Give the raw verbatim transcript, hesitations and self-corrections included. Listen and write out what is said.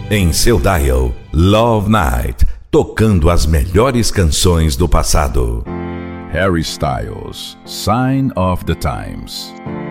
Em seu dial, Love Night, tocando as melhores canções do passado. Harry Styles, Sign of the Times.